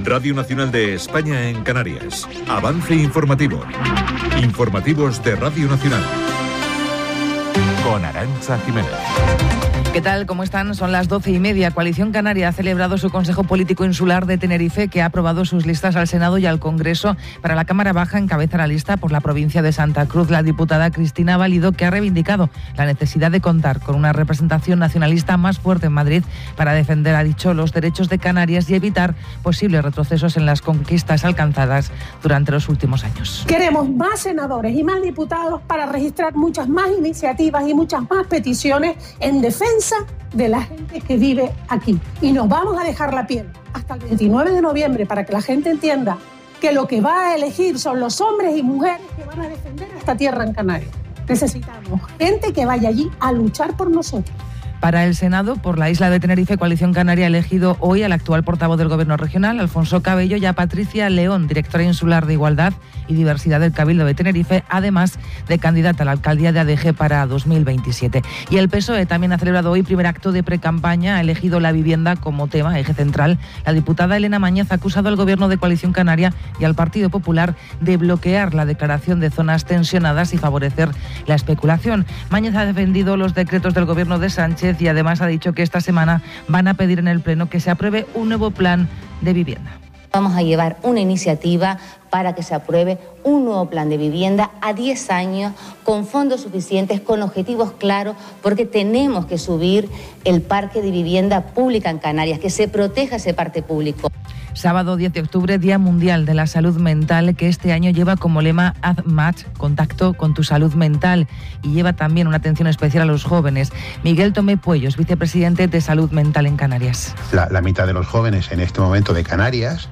Radio Nacional de España en Canarias. Avance informativo. Informativos de Radio Nacional. Con Arantza Jiménez. ¿Qué tal? ¿Cómo están? Son las 12:30. Coalición Canaria ha celebrado su Consejo Político Insular de Tenerife, que ha aprobado sus listas al Senado y al Congreso. Para la Cámara Baja encabeza la lista por la provincia de Santa Cruz la diputada Cristina Valido, que ha reivindicado la necesidad de contar con una representación nacionalista más fuerte en Madrid para defender, ha dicho, los derechos de Canarias y evitar posibles retrocesos en las conquistas alcanzadas durante los últimos años. Queremos más senadores y más diputados para registrar muchas más iniciativas y muchas más peticiones en defensa de la gente que vive aquí. Y nos vamos a dejar la piel hasta el 29 de noviembre para que la gente entienda que lo que va a elegir son los hombres y mujeres que van a defender esta tierra en Canarias. Necesitamos gente que vaya allí a luchar por nosotros. Para el Senado, por la isla de Tenerife, Coalición Canaria ha elegido hoy al actual portavoz del Gobierno regional, Alfonso Cabello, y a Patricia León, directora insular de Igualdad y Diversidad del Cabildo de Tenerife, además de candidata a la alcaldía de ADG para 2027. Y el PSOE también ha celebrado hoy primer acto de precampaña, ha elegido la vivienda como tema, eje central. La diputada Elena Mañez ha acusado al Gobierno de Coalición Canaria y al Partido Popular de bloquear la declaración de zonas tensionadas y favorecer la especulación. Mañez ha defendido los decretos del Gobierno de Sánchez y además ha dicho que esta semana van a pedir en el Pleno que se apruebe un nuevo plan de vivienda. Vamos a llevar una iniciativa para que se apruebe un nuevo plan de vivienda a 10 años, con fondos suficientes, con objetivos claros, porque tenemos que subir el parque de vivienda pública en Canarias, que se proteja ese parque público. Sábado 10 de octubre, Día Mundial de la Salud Mental, que este año lleva como lema Haz Match, contacto con tu salud mental, y lleva también una atención especial a los jóvenes. Miguel Tomé Puellos, vicepresidente de Salud Mental en Canarias. La mitad de los jóvenes en este momento de Canarias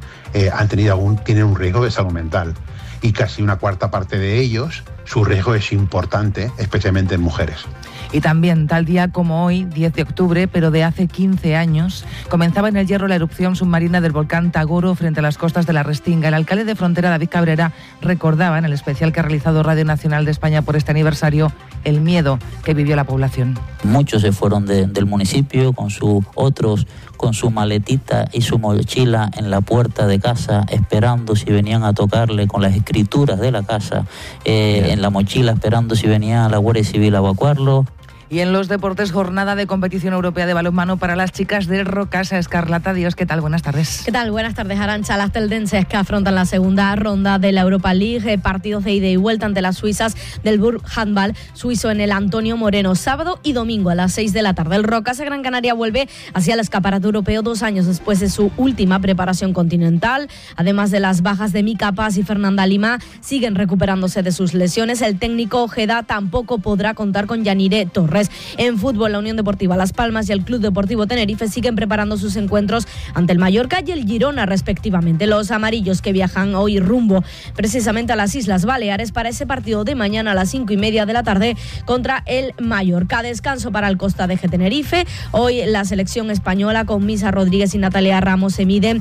tienen un riesgo de salud mental, y casi una cuarta parte de ellos, su riesgo es importante, especialmente en mujeres. Y también, tal día como hoy, 10 de octubre, pero de hace 15 años, comenzaba en El Hierro la erupción submarina del volcán Tagoro frente a las costas de la Restinga. El alcalde de Frontera, David Cabrera, recordaba en el especial que ha realizado Radio Nacional de España por este aniversario el miedo que vivió la población. Muchos se fueron del municipio, otros con su maletita y su mochila en la puerta de casa, esperando si venían a tocarle con las escrituras de la casa, en la mochila, esperando si venía la Guardia Civil a evacuarlo. Y en los deportes, jornada de competición europea de balonmano para las chicas del Rocasa. Escarlata Dios, ¿qué tal? Buenas tardes. ¿Qué tal? Buenas tardes, Arantxa. Las teldenses que afrontan la segunda ronda de la Europa League, partidos de ida y vuelta ante las suizas del Burg Handball suizo en el Antonio Moreno, sábado y domingo a las 6 de la tarde. El Rocasa Gran Canaria vuelve hacia el escaparate europeo 2 años después de su última preparación continental. Además de las bajas de Mica Paz y Fernanda Lima, siguen recuperándose de sus lesiones. El técnico Ojeda tampoco podrá contar con Yanire Torres. En fútbol, la Unión Deportiva Las Palmas y el Club Deportivo Tenerife siguen preparando sus encuentros ante el Mallorca y el Girona, respectivamente. Los amarillos que viajan hoy rumbo precisamente a las Islas Baleares para ese partido de mañana a las 5:30 de la tarde contra el Mallorca. Descanso para el Costa de Tenerife. Hoy la selección española con Misa Rodríguez y Natalia Ramos se mide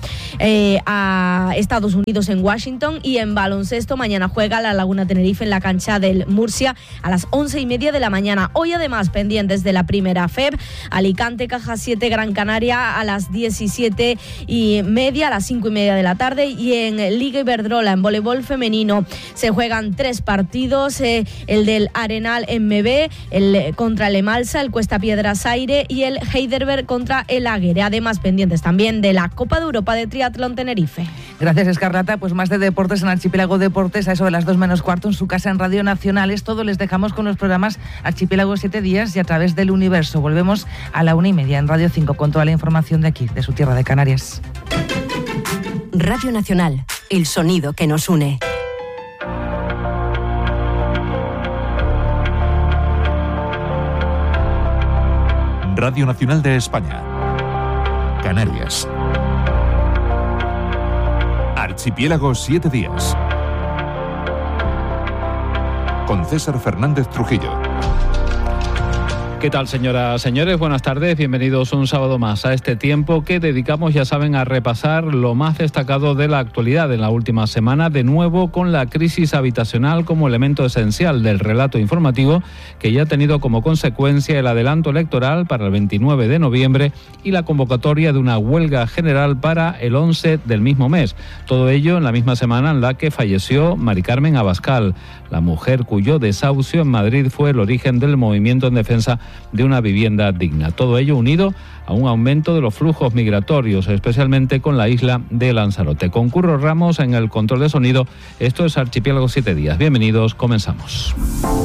a Estados Unidos en Washington. Y en baloncesto, mañana juega la Laguna Tenerife en la cancha del Murcia a las 11:30 de la mañana. Hoy además pendientes de la primera FEB, Alicante, Caja 7, Gran Canaria a las 17:30, a las 5:30 de la tarde. Y en Liga Iberdrola, en voleibol femenino, se juegan 3 partidos, el del Arenal MB, el contra el Emalsa, el Cuesta Piedras Aire y el Heidelberg contra el Águere. Además, pendientes también de la Copa de Europa de Triatlón Tenerife. Gracias, Escarlata. Pues más de deportes en Archipiélago Deportes a eso de las 2 menos cuarto en su casa en Radio Nacional. Es todo. Les dejamos con los programas Archipiélago 7 días y a través del universo. Volvemos a la 1:30 en Radio 5 con toda la información de aquí, de su tierra de Canarias. Radio Nacional, el sonido que nos une. Radio Nacional de España. Canarias. Archipiélago 7 días. Con César Fernández Trujillo. ¿Qué tal, señoras, señores? Buenas tardes, bienvenidos un sábado más a este tiempo que dedicamos, ya saben, a repasar lo más destacado de la actualidad en la última semana, de nuevo con la crisis habitacional como elemento esencial del relato informativo, que ya ha tenido como consecuencia el adelanto electoral para el 29 de noviembre y la convocatoria de una huelga general para el 11 del mismo mes. Todo ello en la misma semana en la que falleció Mari Carmen Abascal, la mujer cuyo desahucio en Madrid fue el origen del movimiento en defensa de una vivienda digna. Todo ello unido a un aumento de los flujos migratorios, especialmente con la isla de Lanzarote. Con Curro Ramos en el control de sonido, esto es Archipiélago 7 días. Bienvenidos, comenzamos.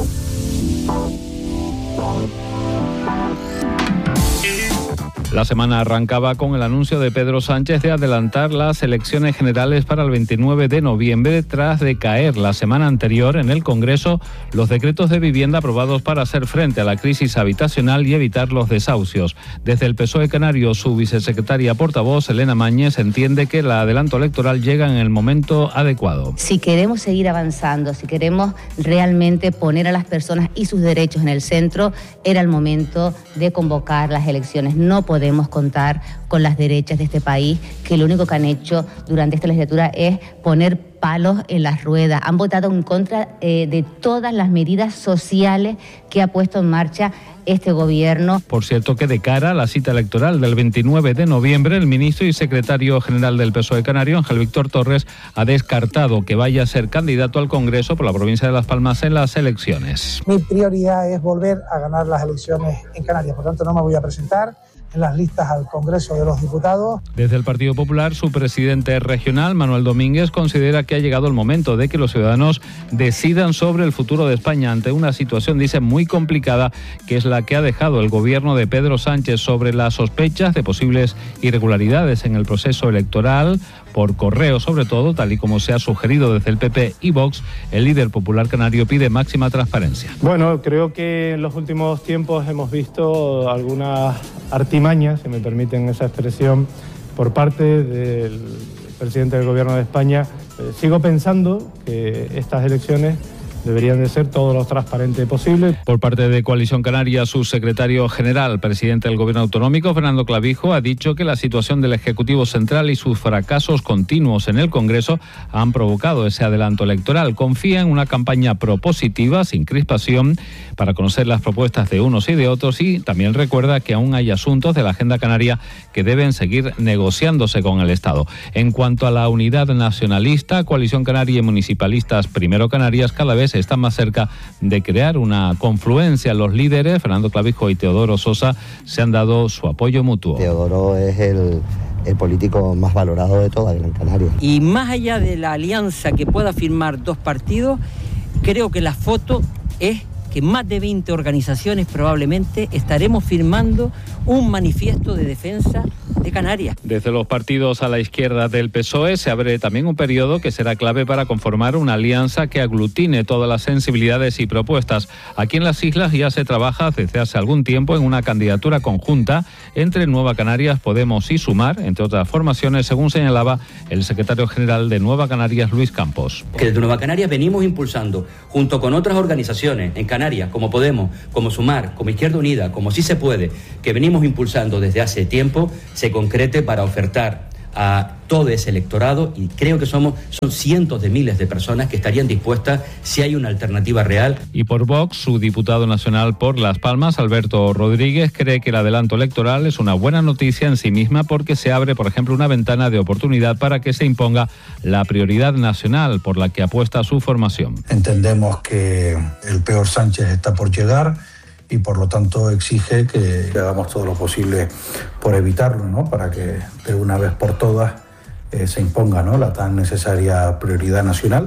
La semana arrancaba con el anuncio de Pedro Sánchez de adelantar las elecciones generales para el 29 de noviembre tras decaer la semana anterior en el Congreso los decretos de vivienda aprobados para hacer frente a la crisis habitacional y evitar los desahucios. Desde el PSOE canario, su vicesecretaria portavoz, Elena Mañez, entiende que el adelanto electoral llega en el momento adecuado. Si queremos seguir avanzando, si queremos realmente poner a las personas y sus derechos en el centro, era el momento de convocar las elecciones. No podemos contar con las derechas de este país, que lo único que han hecho durante esta legislatura es poner palos en las ruedas. Han votado en contra de todas las medidas sociales que ha puesto en marcha este gobierno. Por cierto que de cara a la cita electoral del 29 de noviembre, el ministro y secretario general del PSOE canario, Ángel Víctor Torres, ha descartado que vaya a ser candidato al Congreso por la provincia de Las Palmas en las elecciones. Mi prioridad es volver a ganar las elecciones en Canarias, por tanto no me voy a presentar en las listas al Congreso de los Diputados. Desde el Partido Popular, su presidente regional, Manuel Domínguez, considera que ha llegado el momento de que los ciudadanos decidan sobre el futuro de España ante una situación, dice, muy complicada, que es la que ha dejado el gobierno de Pedro Sánchez sobre las sospechas de posibles irregularidades en el proceso electoral, por correo sobre todo, tal y como se ha sugerido desde el PP y Vox. El líder popular canario pide máxima transparencia. Bueno, creo que en los últimos tiempos hemos visto algunas artimañas, si me permiten esa expresión, por parte del presidente del Gobierno de España. Sigo pensando que estas elecciones deberían de ser todo lo transparente posible. Por parte de Coalición Canaria, su secretario general, presidente del Gobierno autonómico, Fernando Clavijo, ha dicho que la situación del Ejecutivo Central y sus fracasos continuos en el Congreso han provocado ese adelanto electoral. Confía en una campaña propositiva, sin crispación, para conocer las propuestas de unos y de otros, y también recuerda que aún hay asuntos de la agenda canaria que deben seguir negociándose con el Estado. En cuanto a la unidad nacionalista, Coalición Canaria y municipalistas Primero Canarias cada vez están más cerca de crear una confluencia. Los líderes, Fernando Clavijo y Teodoro Sosa, se han dado su apoyo mutuo. Teodoro es el político más valorado de toda Gran Canaria. Y más allá de la alianza que pueda firmar dos partidos, creo que la foto es que más de 20 organizaciones probablemente estaremos firmando un manifiesto de defensa de Canarias. Desde los partidos a la izquierda del PSOE se abre también un periodo que será clave para conformar una alianza que aglutine todas las sensibilidades y propuestas. Aquí en las islas ya se trabaja desde hace algún tiempo en una candidatura conjunta entre Nueva Canarias, Podemos y Sumar, entre otras formaciones, según señalaba el secretario general de Nueva Canarias, Luis Campos. Que desde Nueva Canarias venimos impulsando, junto con otras organizaciones en Canarias, como Podemos, como Sumar, como Izquierda Unida, como Sí se Puede, que venimos impulsando desde hace tiempo, se concrete para ofertar a todo ese electorado, y creo que son cientos de miles de personas que estarían dispuestas si hay una alternativa real. Y por Vox, su diputado nacional por Las Palmas, Alberto Rodríguez, cree que el adelanto electoral es una buena noticia en sí misma porque se abre, por ejemplo, una ventana de oportunidad para que se imponga la prioridad nacional por la que apuesta su formación. Entendemos que el peor Sánchez está por llegar y por lo tanto exige que hagamos todo lo posible por evitarlo, ¿no? Para que de una vez por todas se imponga, ¿no?, la tan necesaria prioridad nacional.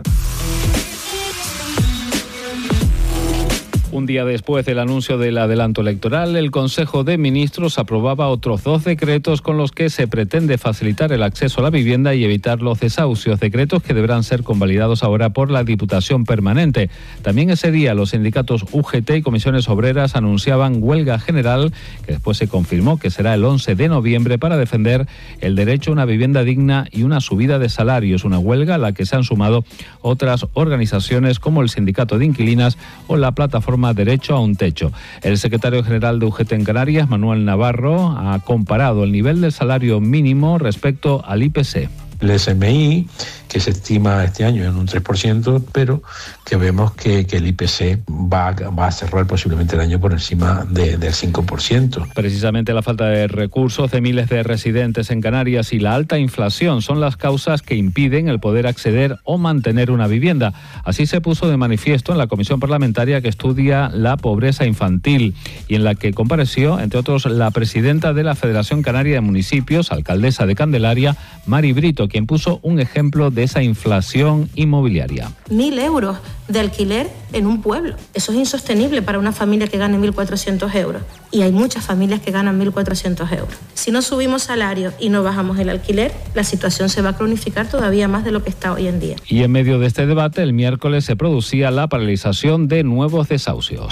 Un día después del anuncio del adelanto electoral, el Consejo de Ministros aprobaba otros 2 decretos con los que se pretende facilitar el acceso a la vivienda y evitar los desahucios, decretos que deberán ser convalidados ahora por la Diputación Permanente. También ese día los sindicatos UGT y comisiones obreras anunciaban huelga general, que después se confirmó que será el 11 de noviembre para defender el derecho a una vivienda digna y una subida de salarios, una huelga a la que se han sumado otras organizaciones como el Sindicato de Inquilinas o la Plataforma plataforma Derecho a un Techo. El secretario general de UGT en Canarias, Manuel Navarro, ha comparado el nivel del salario mínimo respecto al IPC. El SMI, que se estima este año en un 3%, pero que vemos que el IPC va a cerrar posiblemente el año por encima del 5%. Precisamente la falta de recursos de miles de residentes en Canarias y la alta inflación son las causas que impiden el poder acceder o mantener una vivienda. Así se puso de manifiesto en la comisión parlamentaria que estudia la pobreza infantil y en la que compareció, entre otros, la presidenta de la Federación Canaria de Municipios, alcaldesa de Candelaria, Mari Brito, quien puso un ejemplo de esa inflación inmobiliaria. 1.000 euros de alquiler en un pueblo. Eso es insostenible para una familia que gane 1.400 euros. Y hay muchas familias que ganan 1.400 euros. Si no subimos salarios y no bajamos el alquiler, la situación se va a cronificar todavía más de lo que está hoy en día. Y en medio de este debate, el miércoles se producía la paralización de nuevos desahucios.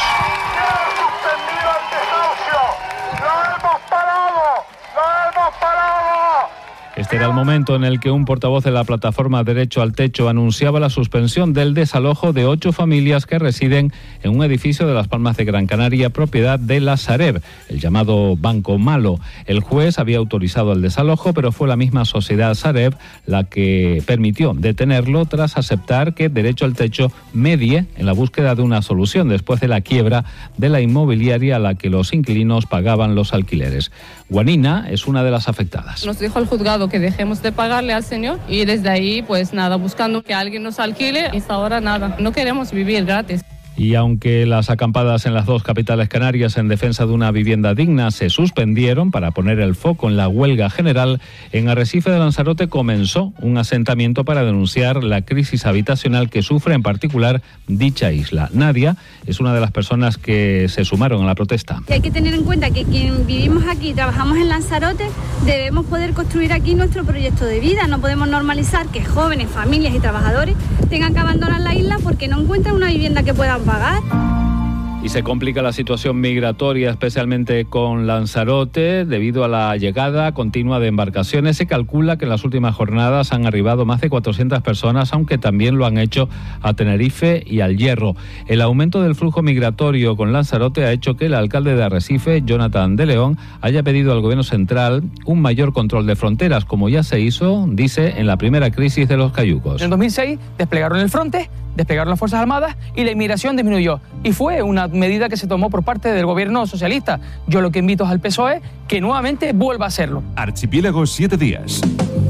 Este era el momento en el que un portavoz de la plataforma Derecho al Techo anunciaba la suspensión del desalojo de 8 familias que residen en un edificio de Las Palmas de Gran Canaria, propiedad de la Sareb, el llamado Banco Malo. El juez había autorizado el desalojo, pero fue la misma sociedad Sareb la que permitió detenerlo tras aceptar que Derecho al Techo medie en la búsqueda de una solución después de la quiebra de la inmobiliaria a la que los inquilinos pagaban los alquileres. Guanina es una de las afectadas. Nos dijo el juzgado que dejemos de pagarle al señor y desde ahí pues nada, buscando que alguien nos alquile y hasta ahora nada, no queremos vivir gratis. Y aunque las acampadas en las 2 capitales canarias en defensa de una vivienda digna se suspendieron para poner el foco en la huelga general, en Arrecife de Lanzarote comenzó un asentamiento para denunciar la crisis habitacional que sufre en particular dicha isla. Nadia es una de las personas que se sumaron a la protesta. Y hay que tener en cuenta que quien vivimos aquí, trabajamos en Lanzarote, debemos poder construir aquí nuestro proyecto de vida. No podemos normalizar que jóvenes, familias y trabajadores tengan que abandonar la isla porque no encuentran una vivienda que puedan pagar. Y se complica la situación migratoria, especialmente con Lanzarote, debido a la llegada continua de embarcaciones. Se calcula que en las últimas jornadas han arribado más de 400 personas, aunque también lo han hecho a Tenerife y al Hierro. El aumento del flujo migratorio con Lanzarote ha hecho que el alcalde de Arrecife, Jonathan de León, haya pedido al gobierno central un mayor control de fronteras, como ya se hizo, dice, en la primera crisis de los cayucos. En el 2006 desplegaron el Frontex, desplegaron las Fuerzas Armadas y la inmigración disminuyó. Y fue una medida que se tomó por parte del gobierno socialista. Yo lo que invito al PSOE que nuevamente vuelva a hacerlo. Archipiélago 7 días.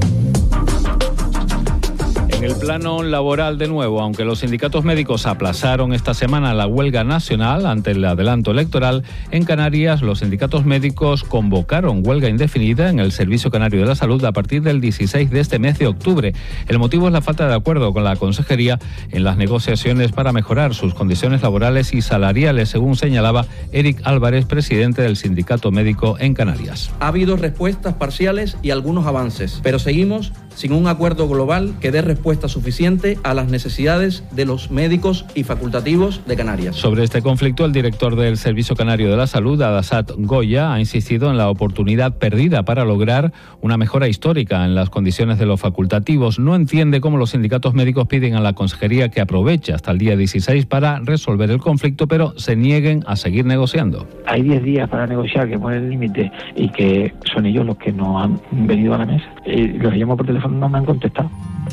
En el plano laboral de nuevo, aunque los sindicatos médicos aplazaron esta semana la huelga nacional ante el adelanto electoral, en Canarias los sindicatos médicos convocaron huelga indefinida en el Servicio Canario de la Salud a partir del 16 de este mes de octubre. El motivo es la falta de acuerdo con la Consejería en las negociaciones para mejorar sus condiciones laborales y salariales, según señalaba Eric Álvarez, presidente del Sindicato Médico en Canarias. Ha habido respuestas parciales y algunos avances, pero seguimos sin un acuerdo global que dé respuesta suficiente a las necesidades de los médicos y facultativos de Canarias. Sobre este conflicto, el director del Servicio Canario de la Salud, Adasat Goya, ha insistido en la oportunidad perdida para lograr una mejora histórica en las condiciones de los facultativos. No entiende cómo los sindicatos médicos piden a la Consejería que aproveche hasta el día 16 para resolver el conflicto, pero se nieguen a seguir negociando. Hay 10 días para negociar, que pone el límite, y que son ellos los que no han venido a la mesa. Los llamo por teléfono, no me han contestado.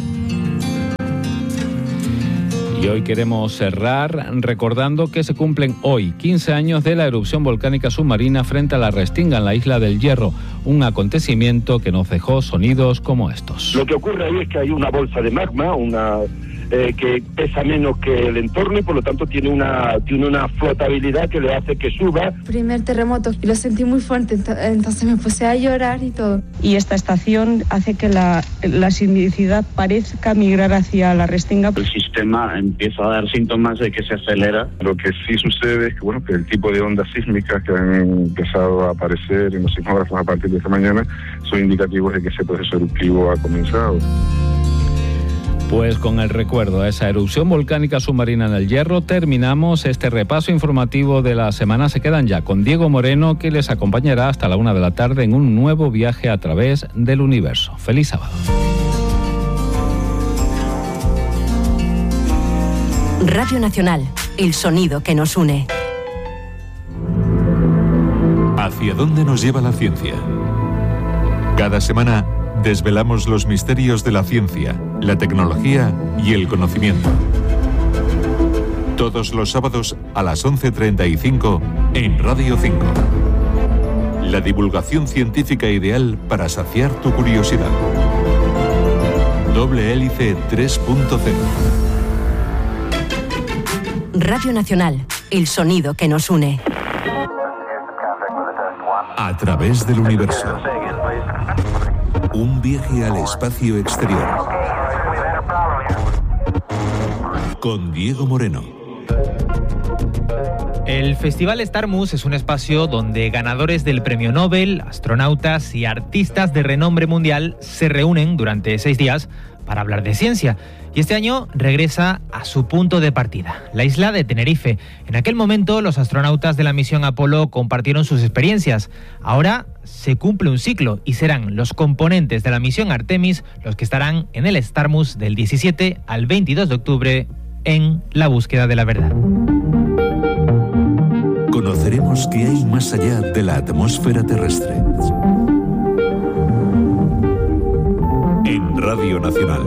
Y hoy queremos cerrar recordando que se cumplen hoy 15 años de la erupción volcánica submarina frente a la Restinga en la isla del Hierro, un acontecimiento que nos dejó sonidos como estos. Lo que ocurre ahí es que hay una bolsa de magma, que pesa menos que el entorno y por lo tanto tiene una flotabilidad que le hace que suba. Primer terremoto y lo sentí muy fuerte, entonces me puse a llorar y todo. Y esta estación hace que la sismicidad parezca migrar hacia la Restinga. El sistema empieza a dar síntomas de que se acelera. Lo que sí sucede es que el tipo de ondas sísmicas que han empezado a aparecer en los sismógrafos a partir de esta mañana son indicativos de que ese proceso eruptivo ha comenzado. Pues con el recuerdo a esa erupción volcánica submarina en el Hierro terminamos este repaso informativo de la semana. Se quedan ya con Diego Moreno, que les acompañará hasta la 1 de la tarde en un nuevo viaje a través del universo. ¡Feliz sábado! Radio Nacional, el sonido que nos une. ¿Hacia dónde nos lleva la ciencia? Cada semana desvelamos los misterios de la ciencia, la tecnología y el conocimiento. Todos los sábados a las 11:35 en Radio 5. La divulgación científica ideal para saciar tu curiosidad. Doble Hélice 3.0. Radio Nacional, el sonido que nos une. A través del universo. Un viaje al espacio exterior. Con Diego Moreno. El Festival Starmus es un espacio donde ganadores del Premio Nobel, astronautas y artistas de renombre mundial se reúnen durante 6 días para hablar de ciencia. Y este año regresa a su punto de partida, la isla de Tenerife. En aquel momento los astronautas de la misión Apolo compartieron sus experiencias. Ahora se cumple un ciclo y serán los componentes de la misión Artemis los que estarán en el Starmus del 17 al 22 de octubre en la búsqueda de la verdad. Conoceremos qué hay más allá de la atmósfera terrestre. En Radio Nacional.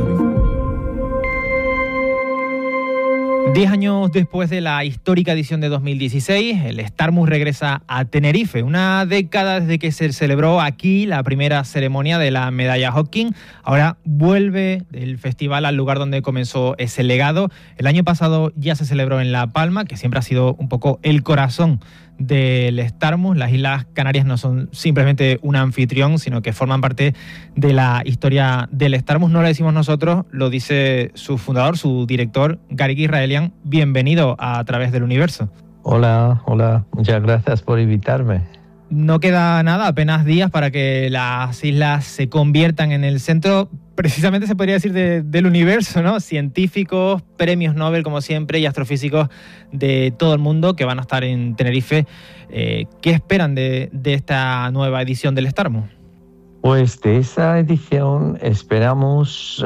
10 años después de la histórica edición de 2016, el Starmus regresa a Tenerife. Una década desde que se celebró aquí la primera ceremonia de la medalla Hawking. Ahora vuelve el festival al lugar donde comenzó ese legado. El año pasado ya se celebró en La Palma, que siempre ha sido un poco el corazón del Starmus. Las Islas Canarias no son simplemente un anfitrión, sino que forman parte de la historia del Starmus. No lo decimos nosotros, lo dice su fundador, su director, Garik Israelian. Bienvenido a Través del Universo. Hola, muchas gracias por invitarme. No queda nada, apenas días para que las islas se conviertan en el centro, precisamente se podría decir, del universo, ¿no? Científicos, premios Nobel, como siempre, y astrofísicos de todo el mundo que van a estar en Tenerife. ¿Qué esperan de esta nueva edición del Starmus? Pues de esa edición esperamos,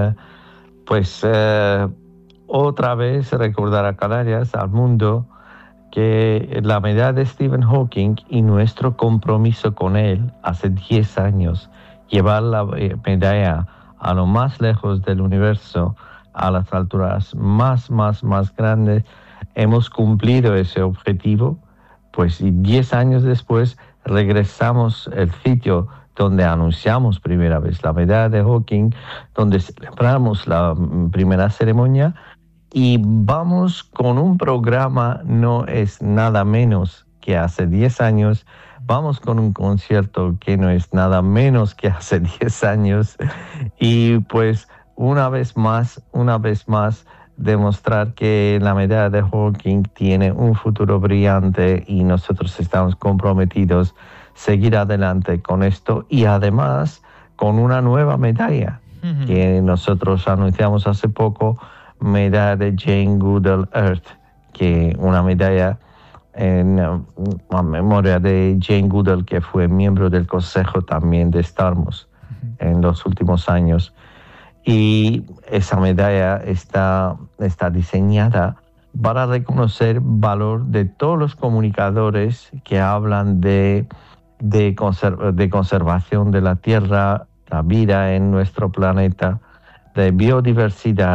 otra vez recordar a Canarias, al mundo, que la medalla de Stephen Hawking y nuestro compromiso con él hace 10 años, llevar la medalla a lo más lejos del universo, a las alturas más grandes, hemos cumplido ese objetivo, pues y 10 años después regresamos al sitio donde anunciamos primera vez la medalla de Hawking, donde celebramos la primera ceremonia. Y vamos con un programa, no es nada menos que hace 10 años, vamos con un concierto que no es nada menos que hace 10 años, y pues una vez más, demostrar que la medalla de Hawking tiene un futuro brillante y nosotros estamos comprometidos a seguir adelante con esto, y además con una nueva medalla que nosotros anunciamos hace poco, medalla de Jane Goodall Earth, que una medalla en memoria de Jane Goodall, que fue miembro del consejo también de Starmus en los últimos años. Y esa medalla está diseñada para reconocer el valor de todos los comunicadores que hablan de conservación de la Tierra, la vida en nuestro planeta, de biodiversidad,